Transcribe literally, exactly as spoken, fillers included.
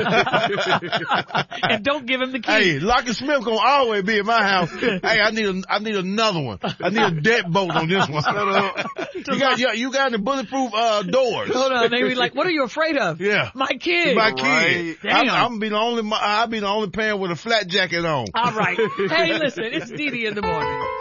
And don't give him the key. Hey, Lockett Smith gonna always be in my house. Hey, I need a, I need another one. I need a deadbolt on this one. you got, you, you got the bulletproof, uh, doors. Hold on, they be like, what are you afraid of? Yeah. My kid. My Right. kid. Damn. I'm, I'm gonna be the only, I'll be the only parent with a flat jacket on. All right. Hey, listen, it's Dee Dee in the morning.